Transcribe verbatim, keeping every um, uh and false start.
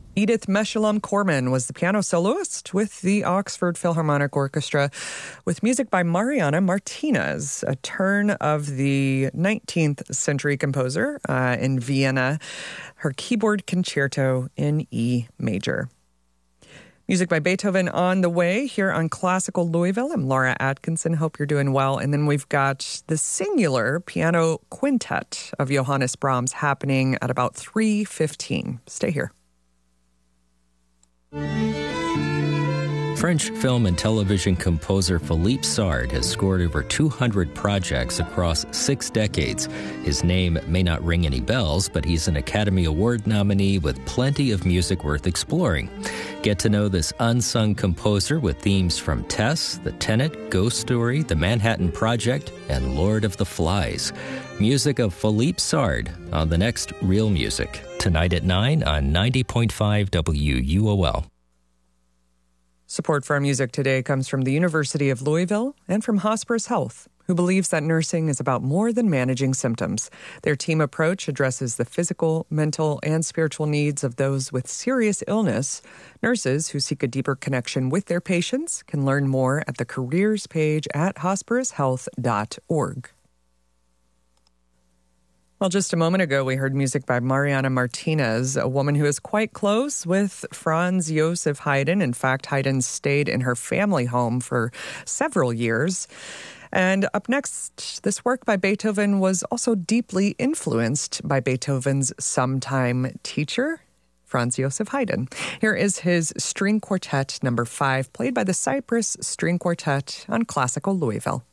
Edith Meshulam Corman was the piano soloist with the Oxford Philharmonic Orchestra, with music by Mariana Martinez, a turn of the nineteenth century composer uh, in Vienna, her keyboard concerto in E major. Music by Beethoven on the way here on Classical Louisville. I'm Laura Atkinson. Hope you're doing well. And then we've got the singular piano quintet of Johannes Brahms happening at about three fifteen. Stay here. French film and television composer Philippe Sard has scored over two hundred projects across six decades. His name may not ring any bells, but he's an Academy Award nominee with plenty of music worth exploring. Get to know this unsung composer with themes from Tess, The Tenant, Ghost Story, The Manhattan Project, and Lord of the Flies. Music of Philippe Sard on the next Real Music, tonight at nine on ninety point five W U O L. Support for our music today comes from the University of Louisville and from Hospice Health, who believes that nursing is about more than managing symptoms. Their team approach addresses the physical, mental, and spiritual needs of those with serious illness. Nurses who seek a deeper connection with their patients can learn more at the careers page at hospice health dot org. Well, just a moment ago, we heard music by Mariana Martinez, a woman who is quite close with Franz Joseph Haydn. In fact, Haydn stayed in her family home for several years. And up next, this work by Beethoven was also deeply influenced by Beethoven's sometime teacher, Franz Joseph Haydn. Here is his String Quartet number five, played by the Cypress String Quartet on Classical Louisville.